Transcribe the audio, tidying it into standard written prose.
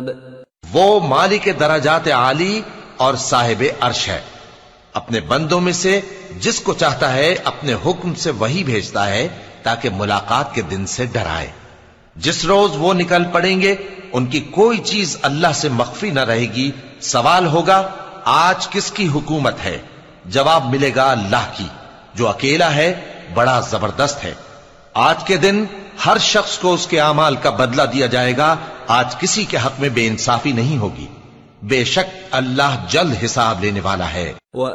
वो मालिक दराजात आली और साहिब अर्श है। अपने बंदों में से जिसको चाहता है अपने हुक्म से वही भेजता है ताकि मुलाकात के दिन से डराए। जिस रोज वो निकल पड़ेंगे उनकी कोई चीज अल्लाह से मख्फी न रहेगी। सवाल होगा, आज किसकी हुकूमत है? जवाब मिलेगा, अल्लाह की, जो अकेला है, बड़ा जबरदस्त है। आज के दिन हर शख्स को उसके आमाल का बदला दिया जाएगा। आज किसी के हक में बेइंसाफी नहीं होगी। बेशक अल्लाह जल्द हिसाब लेने वाला है।